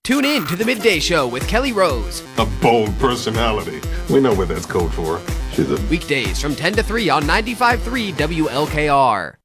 Tune in to the Midday Show with Kelly Rose. A bold personality. We know what that's code for. She's a... Weekdays from 10 to 3 on 95.3 WLKR.